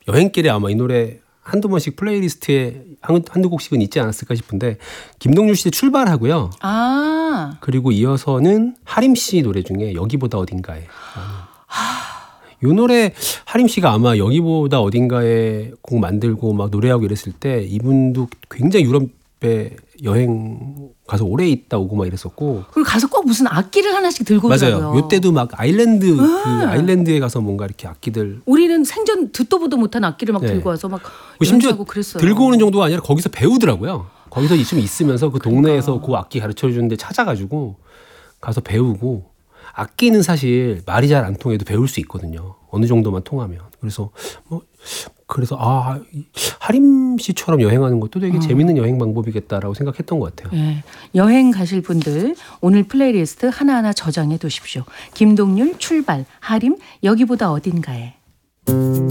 여행길에 아마 이 노래 한두 번씩 플레이리스트에 한두 곡씩은 있지 않았을까 싶은데 김동률 씨의 출발하고요. 그리고 이어서는 하림 씨 노래 중에 여기보다 어딘가에. 이 노래 하림 씨가 아마 여기보다 어딘가에 곡 만들고 막 노래하고 이랬을 때 이분도 굉장히 유럽에 여행 가서 오래 있다 오고 막 이랬었고. 그리고 가서 꼭 무슨 악기를 하나씩 들고 오더라고요. 맞아요. 이때도 막 아일랜드 그 아일랜드에 가서 뭔가 이렇게 악기들. 우리는 생전 듣도 보도 못한 악기를 막 들고 와서 막 심지어 연주하고 그랬어요. 들고 오는 정도가 아니라 거기서 배우더라고요. 거기서 좀 있으면서 그 동네에서 그 악기 가르쳐 주는데 찾아가지고 가서 배우고. 악기는 사실 말이 잘 안 통해도 배울 수 있거든요. 어느 정도만 통하면. 그래서 하림 씨처럼 여행하는 것도 되게 재밌는 여행 방법이겠다라고 생각했던 것 같아요. 네. 여행 가실 분들 오늘 플레이리스트 하나하나 저장해 두십시오. 김동률 출발, 하림 여기보다 어딘가에.